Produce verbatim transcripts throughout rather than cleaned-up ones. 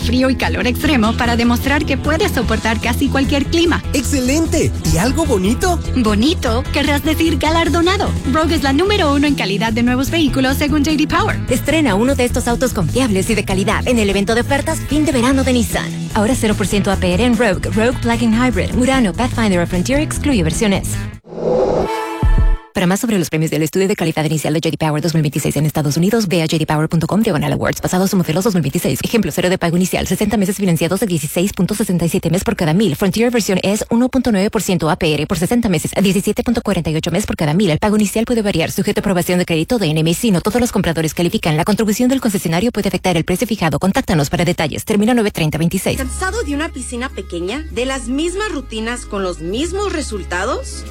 frío y calor extremo para demostrar que puedes soportar casi cualquier clima. ¡Excelente! ¿Y algo bonito? ¿Bonito? Querrás decir galardonado. Rogue es la número uno en calidad de nuevos vehículos según J D Power. Estrena uno de estos autos confiables y de calidad en el evento de ofertas fin de verano de Nissan. Ahora cero por ciento A P R en Rogue, Rogue Plug-in Hybrid, Murano, Pathfinder o Frontier excluye versiones. Para más sobre los premios del estudio de calidad inicial de J D Power dos mil veintiséis en Estados Unidos, ve a j d power punto com diagonal awards, basados en modelos dos mil veintiséis. Ejemplo, cero de pago inicial, sesenta meses financiados de dieciséis punto sesenta y siete mes por cada mil. Frontier versión es uno punto nueve por ciento A P R por sesenta meses, a diecisiete punto cuarenta y ocho mes por cada mil. El pago inicial puede variar, sujeto a aprobación de crédito de N M C. No todos los compradores califican. La contribución del concesionario puede afectar el precio fijado. Contáctanos para detalles. Termina nueve treinta veintiséis. ¿Cansado de una piscina pequeña? ¿De las mismas rutinas con los mismos resultados?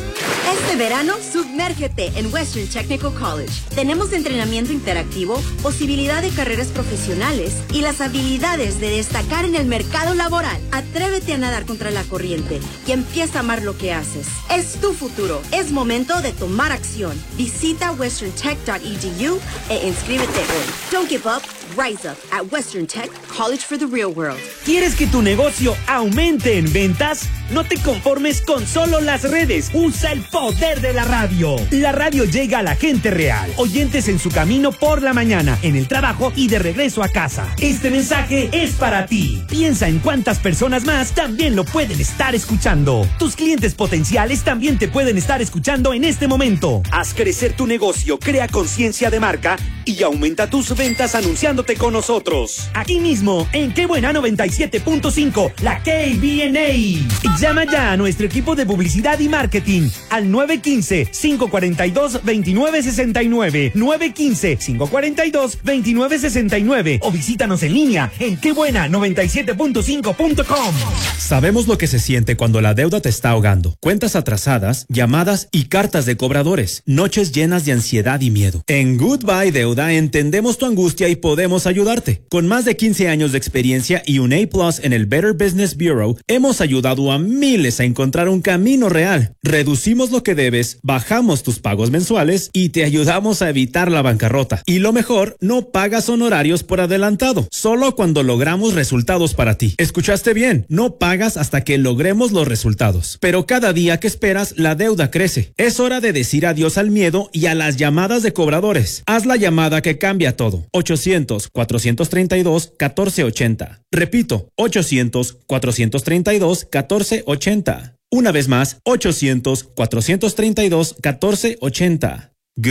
Este verano, sumérgete en Western Technical College. Tenemos entrenamiento interactivo, posibilidad de carreras profesionales y las habilidades de destacar en el mercado laboral. Atrévete a nadar contra la corriente y empieza a amar lo que haces. Es tu futuro. Es momento de tomar acción. Visita western tech punto e d u e inscríbete hoy. Don't give up. Rise up at Western Tech College for the Real World. ¿Quieres que tu negocio aumente en ventas? No te conformes con solo las redes. Usa el poder de la radio. La radio llega a la gente real. Oyentes en su camino por la mañana, en el trabajo y de regreso a casa. Este mensaje es para ti. Piensa en cuántas personas más también lo pueden estar escuchando. Tus clientes potenciales también te pueden estar escuchando en este momento. Haz crecer tu negocio, crea conciencia de marca y aumenta tus ventas anunciándote con nosotros. Aquí mismo, en Qué Buena noventa y siete punto cinco, la K B N A. Llama ya a nuestro equipo de publicidad y marketing al nueve uno cinco, cinco cuatro dos, dos nueve seis nueve, nueve uno cinco, cinco cuatro dos, dos nueve seis nueve o visítanos en línea en qué buena noventa y siete punto cinco punto com. Sabemos lo que se siente cuando la deuda te está ahogando. Cuentas atrasadas, llamadas y cartas de cobradores. Noches llenas de ansiedad y miedo. En Goodbye Deuda entendemos tu angustia y podemos ayudarte. Con más de quince años de experiencia y un A plus en el Better Business Bureau, hemos ayudado a miles a encontrar un camino real. Reducimos lo que debes, bajamos tus pagos mensuales y te ayudamos a evitar la bancarrota. Y lo mejor, no pagas honorarios por adelantado, solo cuando logramos resultados para ti. ¿Escuchaste bien? No pagas hasta que logremos los resultados. Pero cada día que esperas, la deuda crece. Es hora de decir adiós al miedo y a las llamadas de cobradores. Haz la llamada que cambia todo. ochocientos, cuatrocientos treinta y dos, catorce ochenta. Repito, ochocientos, cuatrocientos treinta y dos, catorce ochenta. Una vez más, ochocientos, cuatrocientos treinta y dos, catorce ochenta.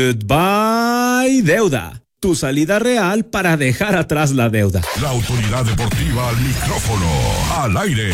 Goodbye Deuda. Tu salida real para dejar atrás la deuda. La autoridad deportiva al micrófono, al aire.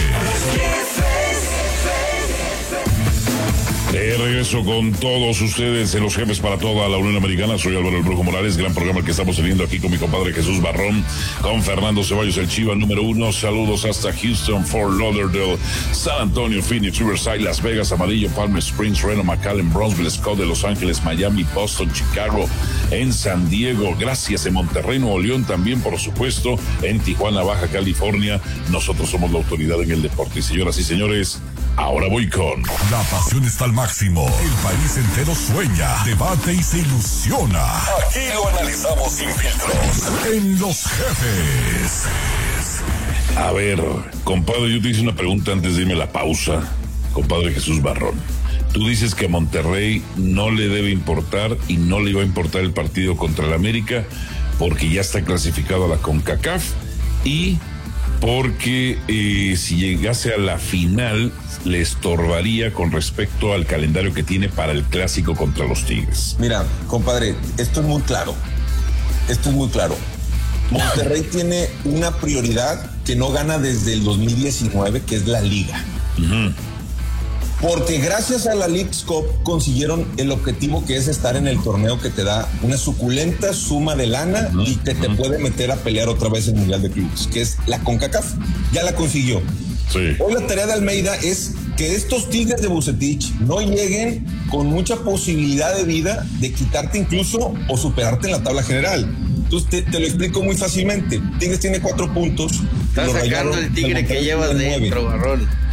De regreso con todos ustedes en Los Jefes para toda la Unión Americana. Soy Álvaro El Brujo Morales, gran programa el que estamos teniendo aquí con mi compadre Jesús Barrón, con Fernando Ceballos, el Chiva número uno. Saludos hasta Houston, Fort Lauderdale, San Antonio, Phoenix, Riverside, Las Vegas, Amarillo, Palm Springs, Reno, McAllen, Brownsville, Scott de Los Ángeles, Miami, Boston, Chicago, en San Diego. Gracias en Monterrey, Nuevo León, también por supuesto en Tijuana, Baja California. Nosotros somos la autoridad en el deporte. Y señoras y señores, ahora voy con... La pasión está al máximo. El país entero sueña, debate y se ilusiona. Aquí lo analizamos sin filtros. En Los Jefes. A ver, compadre, yo te hice una pregunta antes de irme a la pausa. Compadre Jesús Barrón, tú dices que a Monterrey no le debe importar y no le iba a importar el partido contra el América porque ya está clasificado a la CONCACAF y porque eh, si llegase a la final le estorbaría con respecto al calendario que tiene para el clásico contra los Tigres. Mira, compadre, esto es muy claro. Esto es muy claro. Monterrey tiene una prioridad que no gana desde el dos mil diecinueve, que es la Liga. Uh-huh. Porque gracias a la Leagues Cup consiguieron el objetivo que es estar en el torneo que te da una suculenta suma de lana uh-huh. y que te uh-huh. puede meter a pelear otra vez el Mundial de Clubes, que es la CONCACAF. Ya la consiguió. Sí. Hoy la tarea de Almeida es que estos Tigres de Bucetich no lleguen con mucha posibilidad de vida de quitarte incluso o superarte en la tabla general. Entonces te, te lo explico muy fácilmente. Tigres tiene cuatro puntos. Estás sacando el Tigre que llevas dentro, Barrón.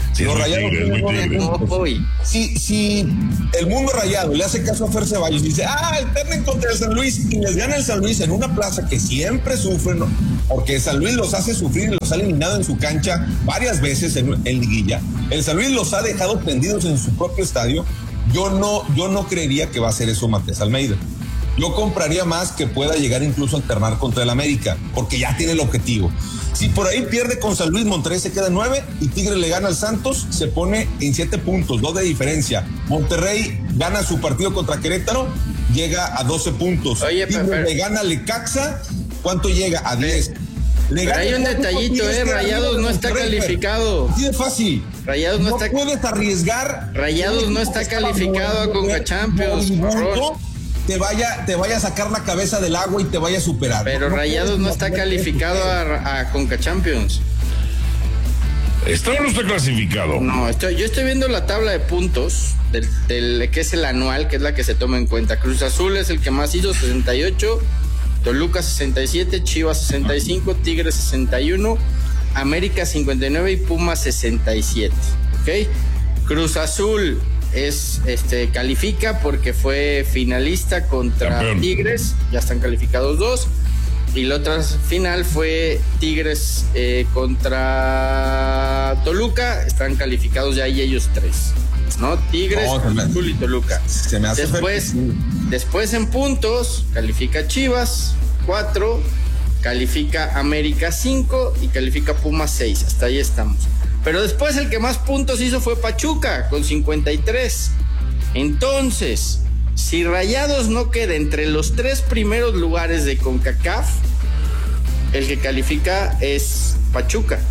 Sí, Los es muy Rayados tigre, es muy tienen tigre. nueve puntos. Si, si el mundo rayado le hace caso a Fer Ceballos y dice, ah, alternen contra el San Luis y les gana el San Luis en una plaza que siempre sufren, porque San Luis los hace sufrir y los ha eliminado en su cancha varias veces en, en liguilla. El San Luis los ha dejado tendidos en su propio estadio. Yo no, yo no creería que va a hacer eso Matías Almeida. Yo compraría más que pueda llegar incluso a alternar contra el América, porque ya tiene el objetivo. Si por ahí pierde con San Luis, Monterrey se queda en nueve y Tigre le gana al Santos, se pone en siete puntos, dos de diferencia. Monterrey gana su partido contra Querétaro, llega a doce puntos. Oye, Tigre pero, le gana a Lecaxa, ¿cuánto llega? A diez. Le pero gana hay un cuatro detallito, Tigres, eh, queda Rayados arriba de no está Monterrey, calificado. Así de fácil. Rayados no, No está puedes arriesgar. Rayados no está calificado a Conca Champions. Te vaya, te vaya a sacar la cabeza del agua y te vaya a superar. Pero no, Rayados no está calificado a, a Conca Champions. ¿Está o no está clasificado? No, estoy, yo estoy viendo la tabla de puntos del, del que es el anual, que es la que se toma en cuenta. Cruz Azul es el que más hizo, sesenta y ocho, Toluca sesenta y siete, Chivas sesenta y cinco, Tigres sesenta y uno, América cincuenta y nueve y Pumas sesenta y siete. ¿Ok? Cruz Azul es este califica porque fue finalista contra Campeón. Tigres, ya están calificados dos, y la otra final fue Tigres eh, contra Toluca, están calificados ya ahí ellos tres, ¿no? Tigres, no, Azul y Toluca. Se me hace después, después en puntos califica Chivas cuatro, califica América cinco y califica Pumas seis, hasta ahí estamos. Pero después el que más puntos hizo fue Pachuca, con cincuenta y tres. Entonces, si Rayados no queda entre los tres primeros lugares de CONCACAF, el que califica es Pachuca.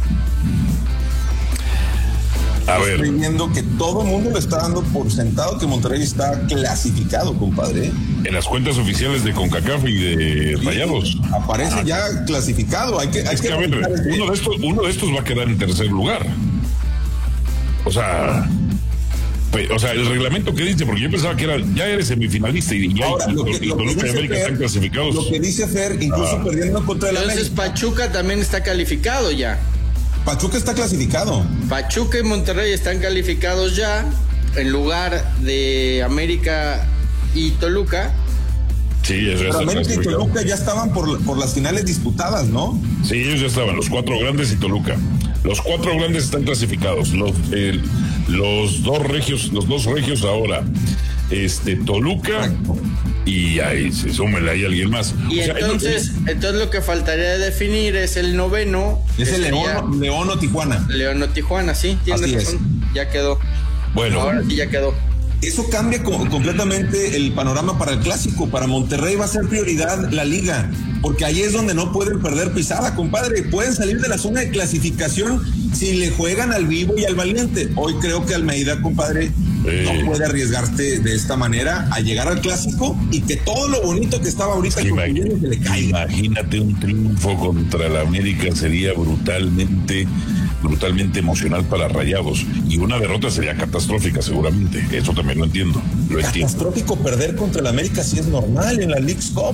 A ver. Estoy viendo que todo el mundo le está dando por sentado que Monterrey está clasificado, compadre. En las cuentas oficiales de CONCACAF y de sí, Rayados. Aparece ah, ya clasificado. Hay que, hay es que, que a ver, uno de, estos, uno de estos va a quedar en tercer lugar. O sea, o sea, el reglamento que dice, porque yo pensaba que era, ya eres semifinalista y ya Ahora, y, lo que, y lo que Toluca y América Fer, están clasificados. Lo que dice Fer, incluso ah. perdiendo contra el Entonces, América. Pachuca también está calificado ya. Pachuca está clasificado. Pachuca y Monterrey están calificados ya en lugar de América y Toluca. Sí, eso Pero América y Toluca ya estaban por, por las finales disputadas, ¿no? Sí, ellos ya estaban, los cuatro grandes y Toluca. Los cuatro grandes están clasificados. Los, eh, los dos regios, los dos regios ahora, este, Toluca. Exacto. Y ahí se súmele ahí alguien más. Y o sea, entonces, no, entonces lo que faltaría de definir es el noveno. Es el León, León o Tijuana. León o Tijuana, sí, tienes razón. Es. Ya quedó. Bueno. Ahora sí ya quedó. Eso cambia co- completamente el panorama para el clásico. Para Monterrey va a ser prioridad la liga, porque ahí es donde no pueden perder pisada, compadre. Pueden salir de la zona de clasificación si le juegan al vivo y al valiente. Hoy creo que Almeida, compadre, eh. no puede arriesgarse de esta manera a llegar al clásico y que todo lo bonito que estaba ahorita sí, imagínate, se le caiga. Imagínate un triunfo contra el América, sería brutalmente brutalmente emocional para Rayados, y una derrota sería catastrófica seguramente. Eso también lo entiendo, lo catastrófico entiendo. Perder contra el América sí es normal en la Leagues Cup.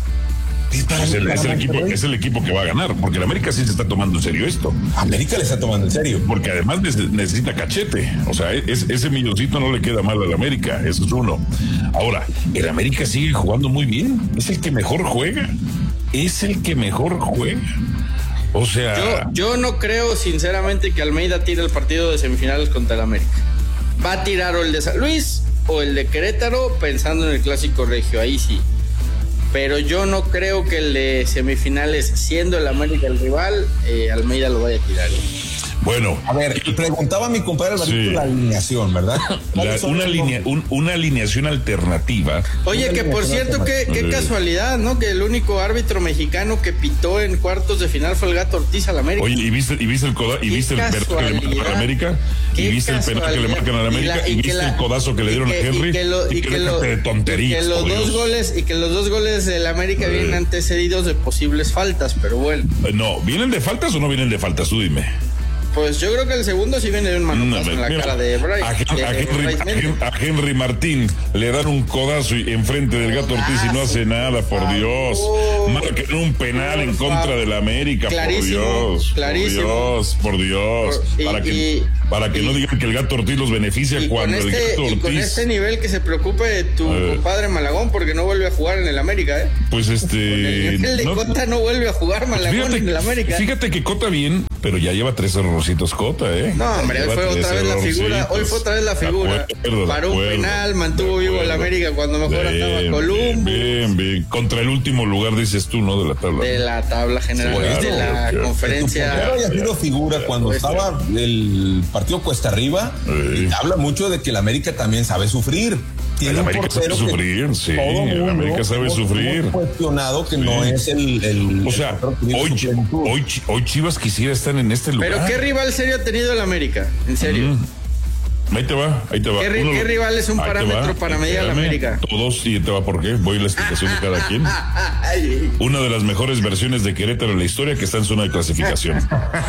Es el, es, el equipo, es el equipo que va a ganar, porque el América sí se está tomando en serio esto. América le está tomando en serio. Porque además necesita cachete. O sea, es, ese milloncito no le queda mal al América, eso es uno. Ahora, el América sigue jugando muy bien. Es el que mejor juega. Es el que mejor juega. O sea... Yo, yo no creo sinceramente que Almeida tire el partido de semifinales contra el América. Va a tirar o el de San Luis o el de Querétaro pensando en el clásico regio, ahí sí. Pero yo no creo que el de semifinales, siendo el América el rival, eh, Almeida lo vaya a tirar. Bueno. A ver, preguntaba mi compadre Alvarito sí. la alineación, ¿verdad? La, una, alinea, un, una alineación alternativa. Oye, que por cierto, qué, qué casualidad, ¿no? Que el único árbitro mexicano que pitó en cuartos de final fue el Gato Ortiz al América. Oye, ¿y viste, y viste el, coda, y viste el penal que le marcan a la América? ¿Y viste el penal que le marcan a la América? ¿Y, la, y, y viste la, el codazo que le dieron que, a Henry? Y que, lo, y y que, que, lo, de tonterías, y que los dos goles y que los dos goles del América eh. vienen antecedidos de posibles faltas, pero bueno. No, ¿vienen de faltas o no vienen de faltas? Tú dime. Pues yo creo que el segundo sí viene de un manotazo no, en la mira, cara de Bryce. A, de, a, Henry, de a, a Henry Martín le dan un codazo enfrente del Gato Ortiz y no hace nada, por Dios. Marquen un penal en contra del América, por Dios. Clarísimo. Por Dios, por Dios. Por, y, para que... y, Para que y, no digan que el Gato Ortiz los beneficia cuando este, el Gato Ortiz... Y con este nivel que se preocupe de tu eh, compadre Malagón, porque no vuelve a jugar en el América, ¿eh? Pues este... El de no, Cota no vuelve a jugar Malagón fíjate, en el América. Fíjate que Cota bien, pero ya lleva tres errorcitos Cota, ¿eh? No, hombre, hoy fue otra vez la figura, hoy fue otra vez la figura. Acuerdo, Paró un penal, mantuvo vivo el América cuando mejor bien, andaba Columbus. Bien, bien, contra el último lugar, dices tú, ¿no? De la tabla. De la tabla general, sí, claro, de la claro. conferencia. Pero haya sido figura cuando estaba el partido cuesta arriba, sí. habla mucho de que el América también sabe sufrir. Tiene el América sabe sufrir, sí, el América sabe sufrir. Cuestionado que sí. no es el, el o sea, el hoy, hoy, hoy Chivas quisiera estar en este lugar. Pero ¿qué rival serio ha tenido el América? En serio. Mm. Ahí te va, ahí te va. ¿Qué, Uno, ¿qué rival es un parámetro para medir a la América? Todos, y te va por qué. Voy a la explicación de cada quien. Una de las mejores versiones de Querétaro en la historia que está en zona de clasificación.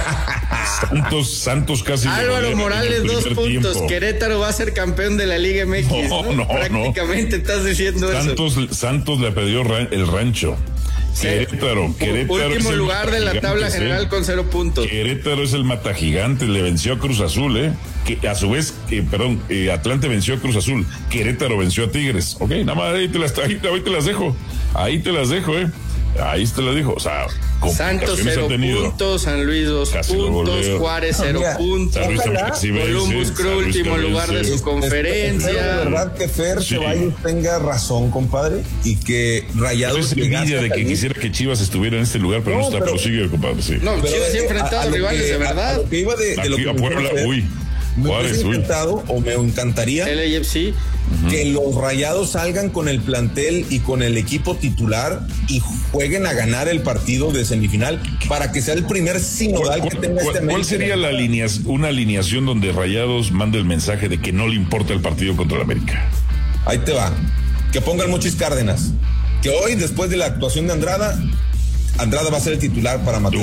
Santos, Santos casi. Álvaro Morales, dos puntos. Tiempo. Querétaro va a ser campeón de la Liga M X. No, no, no Prácticamente no. estás diciendo Santos, eso. Santos le perdió el rancho. Querétaro, Querétaro. Último lugar de la tabla general con cero puntos. Querétaro es el matagigante, le venció a Cruz Azul, ¿eh? Que a su vez, eh, perdón, eh, Atlante venció a Cruz Azul, Querétaro venció a Tigres. Ok, nada más ahí te las, ahí, ahí te las dejo, ahí te las dejo, ¿eh? Ahí te las dejo, o sea, Santos cero puntos, San Luis dos Casi puntos, Juárez cero Mira, puntos, Columbus Crew último lugar de su es, conferencia. Es, es, es verdad que Fer sí. Ceballos tenga razón, compadre, y que Rayados es envidia de que quisiera que Chivas estuviera en este lugar, pero no, no está, pero, pero sigue, compadre, sí. No, pero Chivas sí ha enfrentado a, a rivales que, de verdad. A, a lo que iba de, de lo que a Puebla, uy. Me hubiese encantado o me encantaría L A F C uh-huh. que los Rayados salgan con el plantel y con el equipo titular y jueguen a ganar el partido de semifinal para que sea el primer sinodal que tenga este América. ¿Cuál sería la alineación, una alineación donde Rayados mande el mensaje de que no le importa el partido contra el América? Ahí te va. Que ponga el Mochis Cárdenas. Que hoy, después de la actuación de Andrada, Andrada va a ser el titular para Matías.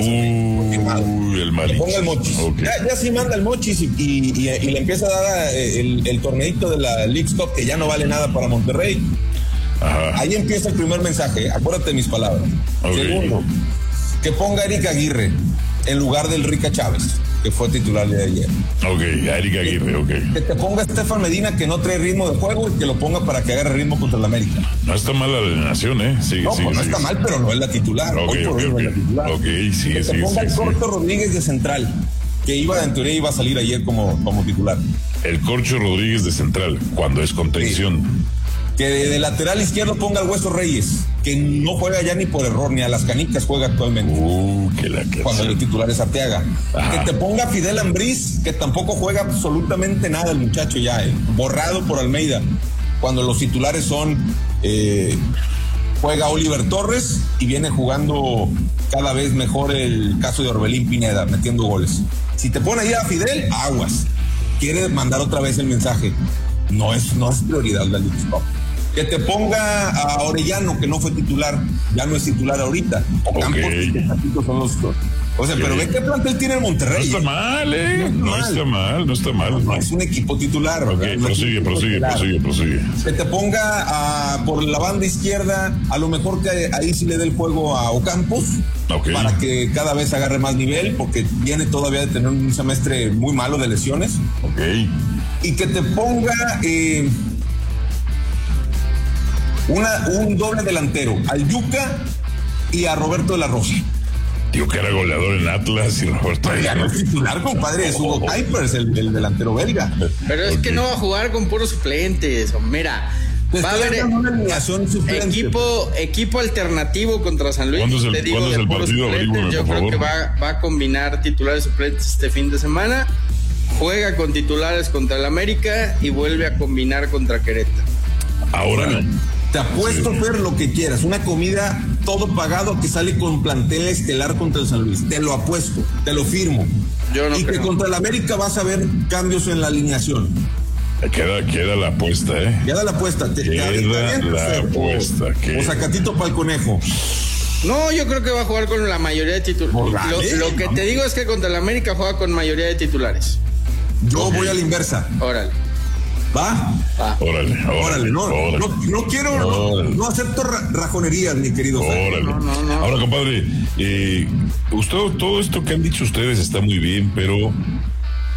Uy, el Malich. Ponga el Mochis. Okay. Ya, ya sí manda el Mochis y, y, y, y le empieza a dar el, el torneito de la League Cup que ya no vale nada para Monterrey. Ajá. Ahí empieza el primer mensaje. Acuérdate de mis palabras. Okay. Segundo, que ponga a Eric Aguirre en lugar del Rica Chávez, que fue titular de ayer. Ok, Eric Aguirre, ok. Que te ponga Estefan Medina, que no trae ritmo de juego, y que lo ponga para que agarre ritmo contra el América. No está mal la alineación, ¿eh? Sí, no, sí, pues no sí, está sí. mal, pero no es la titular. Ok, hoy ok, por hoy ok. No es la titular. Ok, sí, que sí, te ponga sí, el sí. Corto Rodríguez de central, que iba, en teoría iba a salir ayer como, como titular. El Corcho Rodríguez de central, cuando es contención. Sí. Que de, de lateral izquierdo ponga al Hueso Reyes, que no juega ya ni por error, ni a las canicas juega actualmente. Uh, que la que Cuando el titular es Arteaga. Ajá. Que te ponga Fidel Ambriz, que tampoco juega absolutamente nada el muchacho ya, eh, borrado por Almeida. Cuando los titulares son, eh, juega Oliver Torres y viene jugando cada vez mejor el caso de Orbelín Pineda, metiendo goles. Si te pone ahí a Fidel, aguas. Quiere mandar otra vez el mensaje. No es, no es prioridad la League Cup. Que te ponga a Orellano, que no fue titular, ya no es titular ahorita. O Campos, okay. que son los dos. O sea, okay. pero ve qué plantel tiene el Monterrey. No está mal, ¿eh? No, no está mal, no está mal. No, no es un equipo titular. Ok, no prosigue, prosigue, titular. prosigue, prosigue. Que te ponga a, por la banda izquierda, a lo mejor que ahí sí le dé el juego a Ocampos, okay. para que cada vez agarre más nivel, porque viene todavía de tener un semestre muy malo de lesiones. Ok. Y que te ponga eh, una, un doble delantero, al Yuca y a Roberto de la Rosa. Tío, que era goleador en Atlas y Roberto. Ya no es titular, compadre, es Hugo Kuipers, el, el delantero belga. Pero es okay. que no va a jugar con puros suplentes. Mira, va a haber una alineación suplente. Equipo, equipo alternativo contra San Luis. ¿Cuándo es el, Te digo, ¿cuándo es el partido? Averígüeme, Yo por creo favor. que va, va a combinar titulares suplentes este fin de semana. Juega con titulares contra el América y vuelve a combinar contra Querétaro. Ahora bueno, te apuesto, sí. Fer, lo que quieras. Una comida todo pagado que sale con plantel estelar contra el San Luis. Te lo apuesto, te lo firmo. Yo no y creo. que contra el América vas a ver cambios en la alineación. Queda, queda la apuesta, ¿eh? Queda la apuesta. Te, queda te bien, la Fer, apuesta. O, que... o sacatito para el conejo. No, yo creo que va a jugar con la mayoría de titulares. Lo, lo que te digo es que contra el América juega con mayoría de titulares. Yo okay. voy a la inversa. Órale. ¿Va? Va. Órale, órale. Órale, no, órale. no, no quiero, órale. No, no acepto ra rajonerías, mi querido. Órale. No, no, no. Ahora, compadre, eh, usted, todo esto que han dicho ustedes está muy bien, pero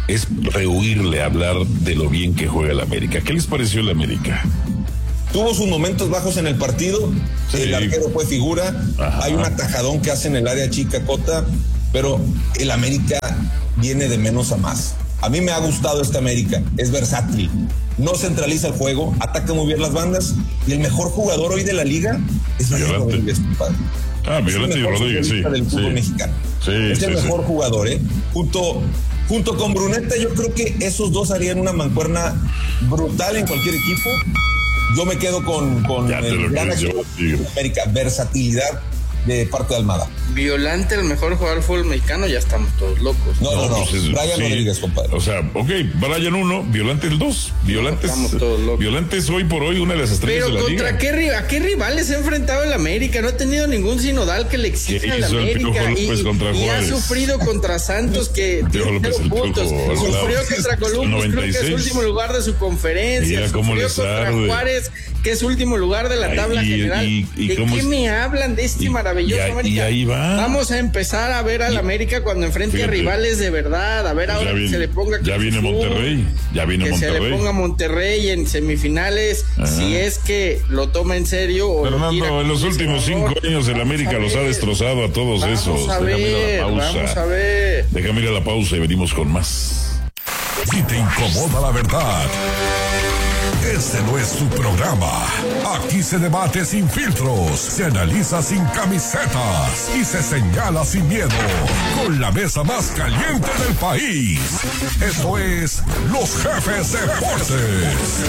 es rehuirle hablar de lo bien que juega el América. ¿Qué les pareció el América? Tuvo sus momentos bajos en el partido, sí. El arquero fue figura, ajá. Hay un atajadón que hace en el área chica, Cota, pero el América viene de menos a más. A mí me ha gustado esta América, es versátil, no centraliza el juego, ataca muy bien las bandas, y el mejor jugador hoy de la liga es Violante Rodríguez, compadre. Ah, Violante y Rodríguez, sí. Del fútbol sí. mexicano. Sí, es sí, el mejor sí. jugador, ¿eh? Junto, junto con Bruneta, yo creo que esos dos harían una mancuerna brutal en cualquier equipo. Yo me quedo con, con el gran equipo de América, versatilidad de parte de Almada. Violante, el mejor jugador del fútbol mexicano, ya estamos todos locos. No, no, no, no. Pues es, Brian sí. Rodríguez, compadre. O sea, ok, Brian uno, Violante el dos. Violante es, Violante es hoy por hoy una de las estrellas Pero de la contra liga. Qué, ¿a qué rivales se ha enfrentado el América? No ha tenido ningún sinodal que le exija al América. Y, y ha sufrido contra Santos, que tiene cero puntos. Sufrió contra Columbus, creo que es último lugar de su conferencia. Sufrió contra Juárez, que es último lugar de la tabla Ay, y, general. Y, y, ¿De qué es? me hablan de este y, maravilloso y, América? Y ahí va. Vamos a empezar a ver al América cuando enfrente fíjate, a rivales de verdad. A ver pues ahora viene, que se le ponga. Ya viene Monterrey. Ya viene que Monterrey. Que se le ponga Monterrey en semifinales. Ajá. Si es que lo toma en serio. O Fernando, en los últimos cinco años el América los ha destrozado a todos vamos esos. A ver, Déjame ir a la pausa. Vamos a ver. Déjame ir a la pausa y venimos con más. Si te incomoda la verdad, este no es tu programa. Aquí se debate sin filtros, se analiza sin camisetas y se señala sin miedo. Con la mesa más caliente del país. Esto es Los Jefes Deportes.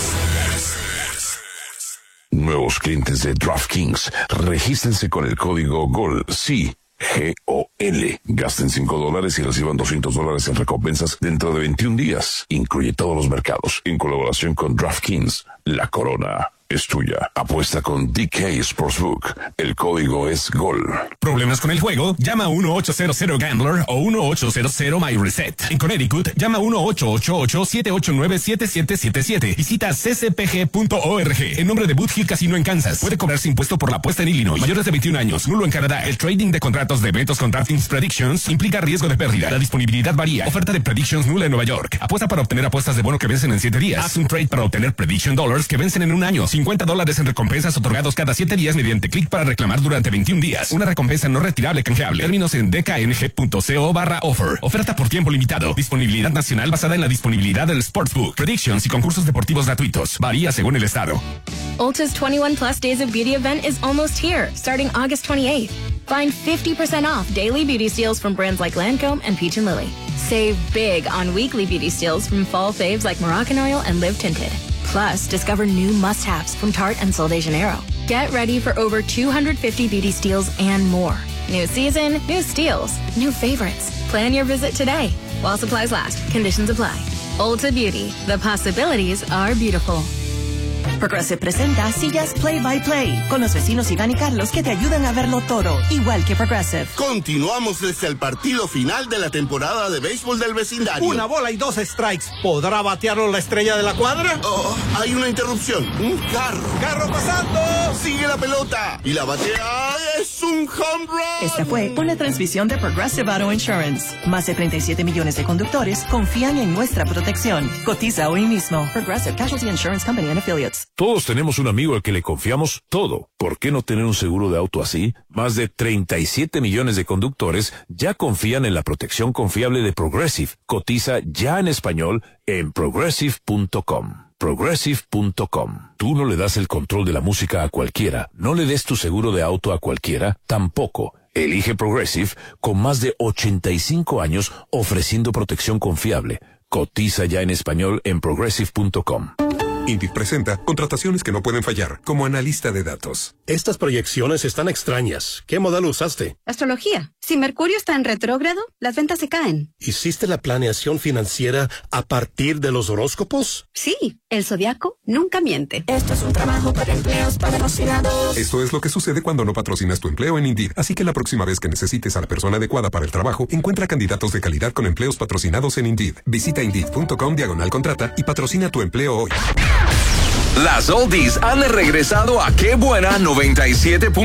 Nuevos clientes de DraftKings, regístrense con el código GOL. Sí. G O L. Gasten cinco dólares y reciban doscientos dólares en recompensas dentro de veintiún días. Incluye todos los mercados. En colaboración con DraftKings, la corona es tuya. Apuesta con D K Sportsbook. El código es GOL. ¿Problemas con el juego? Llama a uno ocho cero cero Gambler o uno ocho cero cero My Reset. En Connecticut, llama a uno ocho ocho ocho siete ocho nueve siete siete siete siete. Visita c c p g punto org. En nombre de Boot Hill Casino en Kansas. Puede cobrarse impuesto por la apuesta en Illinois. Mayores de veintiún años. Nulo en Canadá. El trading de contratos de eventos con DraftKings Predictions implica riesgo de pérdida. La disponibilidad varía. Oferta de Predictions nula en Nueva York. Apuesta para obtener apuestas de bono que vencen en siete días. Haz un trade para obtener Prediction Dollars que vencen en un año. cincuenta dólares en recompensas otorgados cada siete días mediante clic para reclamar durante veintiún días. Una recompensa no retirable canjeable. Términos en d k n g punto co barra offer. Oferta por tiempo limitado. Disponibilidad nacional basada en la disponibilidad del Sportsbook. Predictions y concursos deportivos gratuitos. Varía según el estado. Ulta's twenty-one plus days of beauty event is almost here, starting August twenty-eighth. Find fifty percent off daily beauty steals from brands like Lancome and Peach and Lily. Save big on weekly beauty steals from fall faves like Moroccan Oil and Live Tinted. Plus, discover new must-haves from Tarte and Sol de Janeiro. Get ready for over two hundred fifty beauty steals and more. New season, new steals, new favorites. Plan your visit today. While supplies last, conditions apply. Ulta Beauty, the possibilities are beautiful. Progressive presenta sillas Play by Play con los vecinos Iván y Carlos que te ayudan a verlo todo, igual que Progressive. Continuamos desde el partido final de la temporada de béisbol del vecindario. Una bola y dos strikes. ¿Podrá batearlo la estrella de la cuadra? Oh, hay una interrupción. Un carro. ¡Carro pasando! Sigue la pelota y la batea es un home run. Esta fue una transmisión de Progressive Auto Insurance. Más de treinta y siete millones de conductores confían en nuestra protección. Cotiza hoy mismo. Progressive Casualty Insurance Company and Affiliates. Todos tenemos un amigo al que le confiamos todo. ¿Por qué no tener un seguro de auto así? Más de treinta y siete millones de conductores ya confían en la protección confiable de Progressive. Cotiza ya en español en progressive punto com. progressive punto com. Tú no le das el control de la música a cualquiera. No le des tu seguro de auto a cualquiera. Tampoco. Elige Progressive con más de ochenta y cinco años ofreciendo protección confiable. Cotiza ya en español en progressive punto com. Indeed presenta contrataciones que no pueden fallar, como analista de datos. Estas proyecciones están extrañas. ¿Qué modelo usaste? Astrología. Si Mercurio está en retrógrado, las ventas se caen. ¿Hiciste la planeación financiera a partir de los horóscopos? Sí, el zodiaco nunca miente. Esto es un trabajo para empleos patrocinados. Esto es lo que sucede cuando no patrocinas tu empleo en Indeed. Así que la próxima vez que necesites a la persona adecuada para el trabajo, encuentra candidatos de calidad con empleos patrocinados en Indeed. Visita indeed punto com diagonal contrata y patrocina tu empleo hoy. Las oldies han regresado a Qué Buena noventa y siete punto